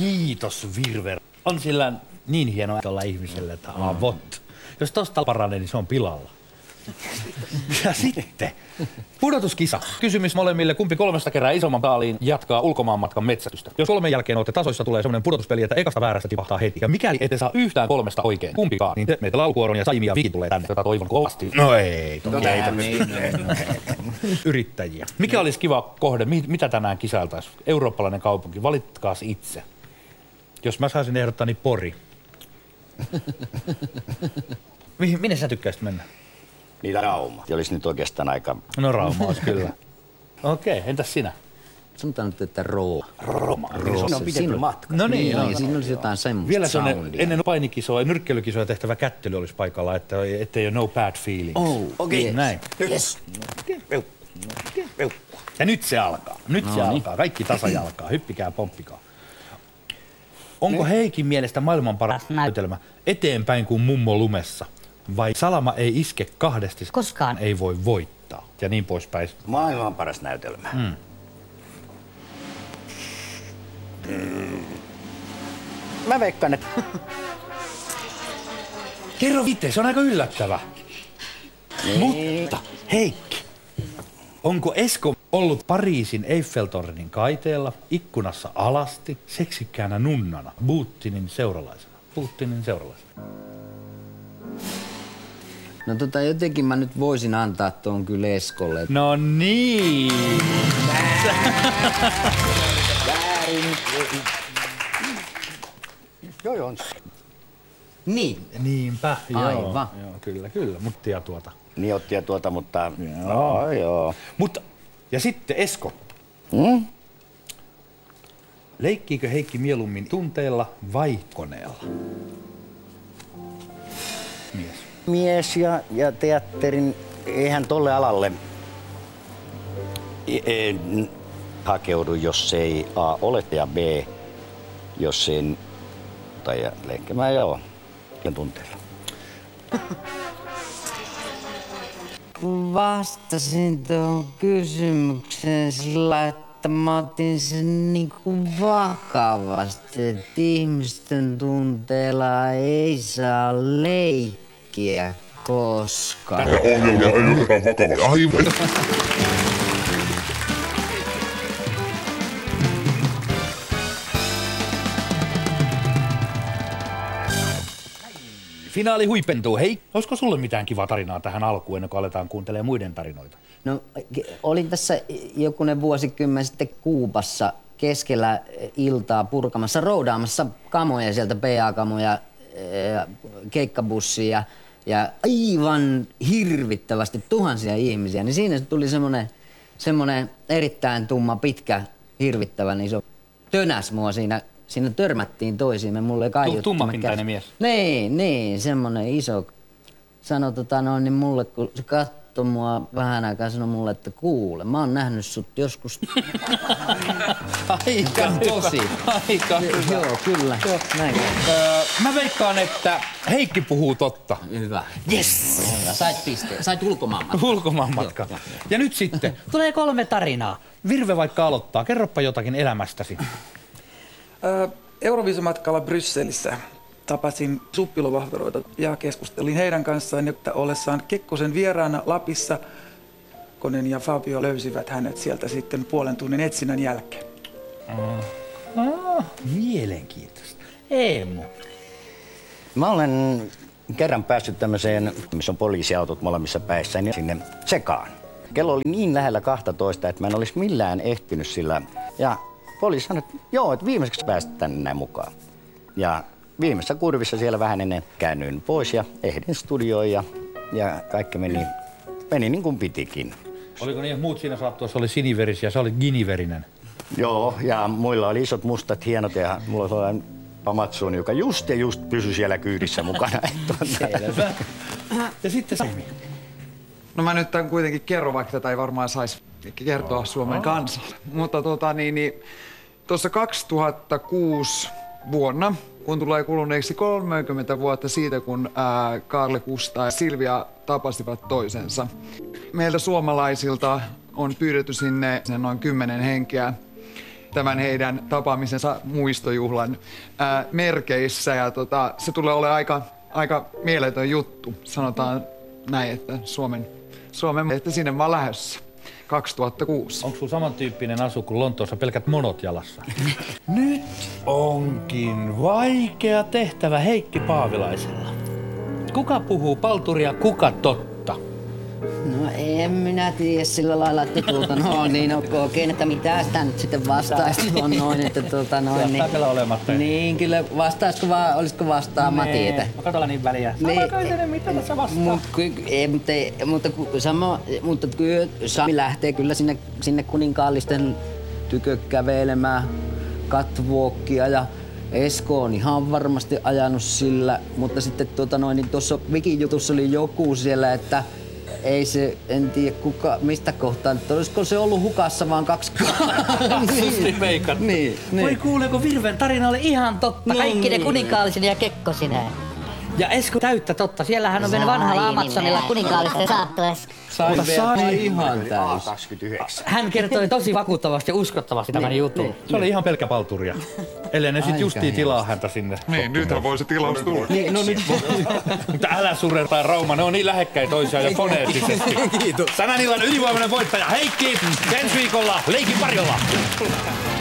Kiitos Virver. On sillä niin hienoa olla ihmiselle, että avot. Jos tosta paranee, niin se on pilalla. Ja sitten pudotuskisa. Kysymys molemmille, kumpi 3 kerää isomman taaliin jatkaa ulkomaanmatkan metsästystä. Jos 3 jälkeen olette tasoissa, tulee semmoinen pudotuspeli, että ekasta väärästä tipahtaa heti. Ja mikäli ette saa yhtään 3 oikein, kumpikaan, niin te meitä laulukuoron ja Saimi ja Viki tulee tänne. Tätä toivon kovasti. No ei, yrittäjiä. Mikä olisi kiva kohde? Mitä tänään kisailtaisiin? Eurooppalainen kaupunki. Valitkaas itse. Jos mä saisin ehdottaa, niin Pori. Minne sä tykkäisit mennä? Niitä Rauma. Ja olisi nyt oikeastaan aika... No Rauma olisi kyllä. Okei, entäs sinä? Sanotaan nyt, että Rooma. Siinä on pidempi matka. No niin, no. Siinä olisi jotain semmoista vielä soundia. ennen painikisoa ja nyrkkeilykisoja tehtävä kättely olisi paikalla, ettei ole no bad feelings. Okei. Yes. Näin. Yes. Ja nyt se alkaa. Alkaa. Kaikki tasajalkaa. Hyppikää, pomppikaa. Onko Heikin mielestä maailman paras näytelmä eteenpäin kuin mummo lumessa? Vai salama ei iske kahdesti, koskaan ei voi voittaa? Ja niin poispäin. Maailman paras näytelmä. Mä veikkaan, että... Kerro itse, se on aika yllättävä. Mutta Heikki, onko Esko ollut Pariisin Eiffeltornin kaiteella, ikkunassa alasti, seksikkäänä nunnana, Putinin seuralaisena? No jotenkin mä nyt voisin antaa tuon kyllä Eskolle. No niin! Väärin. Joo, on. Niin. Niinpä, Aivan. Joo, kyllä, muttia tuota. Niin ottia tuota, mutta... Joo. Mutta, ja sitten Esko. Leikkiikö Heikki mieluummin tunteella vai koneella? Mies ja teatterin, eihän tolle alalle hakeudu, jos ei A ole ja B, jos ei tai leikkimään ja tunteella. Vastasin tuohon kysymykseen sillä, että mä otin sen niinku vakavasti, että ihmisten tunteella ei saa leikkiä koskaan. Ohjelma ei ota vakavasti. Aivan. Finaali huipentuu. Hei, olisiko sulle mitään kivaa tarinaa tähän alkuun, ennen kuin aletaan kuuntelemaan muiden tarinoita? No, olin tässä jokunen vuosikymmen sitten Kuubassa keskellä iltaa purkamassa, roudaamassa kamoja sieltä, PA-kamoja, keikkabussia ja aivan hirvittävästi tuhansia ihmisiä. Niin siinä tuli semmonen erittäin tumma, pitkä, hirvittävän iso tönäs mua siinä. Siinä törmättiin toisiimme, mulle ei kaiuttu. Tummapintainen mies. Niin, semmonen iso. Sano niin mulle, kun se katsoi mua vähän aikaa, sanoi mulle, että kuule, mä oon nähnyt sut joskus. Aika tosi. Aika hyvä. Joo, kyllä. Näin. Mä veikkaan, että Heikki puhuu totta. Hyvä. Yes! Sait pisteen. Sait ulkomaanmatka. Ulkomaanmatka. Ja nyt sitten, tulee 3 tarinaa. Virve vaikka aloittaa. Kerropa jotakin elämästäsi. Euroviisumatkalla Brysselissä tapasin suppilovahveroita ja keskustelin heidän kanssaan, että ollessaan Kekkosen vieraana Lapissa Konen ja Fabio löysivät hänet sieltä sitten 0,5 tunnin etsinnän jälkeen. Mielenkiintoista. Eemu. Mä olen kerran päässyt tämmöiseen, missä on poliisiautot molemmissa päissä, niin sinne sekaan. Kello oli niin lähellä 12, että mä en olisi millään ehtinyt sillä. Ja poliisi sanoi, että joo, että viimeiseksi päästä tänne näin mukaan. Ja viimeisessä kurvissa siellä vähän ennen käännyin pois ja ehdin studioon ja kaikki meni niin kuin pitikin. Oliko niin, että muut siinä saattuessa oli siniverisiä ja sä olit giniverinen? Joo, ja muilla oli isot mustat hienot ja mulla oli sellainen pamatsuuni, joka just pysyi siellä kyydissä mukana. Selvä. Ja sitten Saimi. No mä nyt tämän kuitenkin kerron, vaikka tätä ei varmaan saisi kertoa Suomen kansalle. Mutta tuossa 2006 vuonna, kun tulee kuluneeksi 30 vuotta siitä, kun Kaarle Kusta ja Silvia tapasivat toisensa. Meiltä suomalaisilta on pyydetty sinne noin 10 henkeä. tämän heidän tapaamisensa muistojuhlan merkeissä. Ja se tulee olemaan aika mieletön juttu. Sanotaan näin, että Suomen että sinne mä oon lähdössä. 2006. Onko sulla samantyyppinen asu kuin Lontoossa, pelkät monot jalassa? Nyt onkin vaikea tehtävä Heikki Paavilaisella. Kuka puhuu palturia, kuka totta? No en minä tiedä sillä lailla, että niin okei, että mitä sitä nyt sitten vastaisi noin, että niin. Kyllä olematta. Niin, kyllä vastaisiko vaan, olisiko vastaamatta, että. Mä katsotaan niin väliä. Niin, mitä tässä vastaa? Mutta kyllä Sami lähtee kyllä sinne kuninkaallisten tykö kävelemään catwalkia ja Esko on ihan varmasti ajanut sillä, mutta sitten niin tuossa Vikin jutussa oli joku siellä, että ei se, en tiedä mistä kohtaa, että olisiko se ollut hukassa vaan 2 Susti veikattu. Niin. Voi kuule, kun Virven tarina oli ihan totta. Kaikki ne kuninkaallisin ja Kekkosineen. Ja Esko täyttä totta. Siellähän on mennyt vanhalla Amazonilla kuninkaalisten saattuessa. Sai ihan täys. 29. Hän kertoi tosi vakuuttavasti ja uskottavasti tämän jutun. Se oli ihan pelkkä palturia. Ellei ne sit justiin tilaa häntä sinne. Niin, nythän voi se tilaus tulla. Niin, no nyt Mutta älä surre tai Rauma, ne on niin lähekkäin toisiaan ja foneettisesti. Kiitos. Tämän illan ylivoimainen voittaja Heikki, ensi viikolla Leikin varjolla.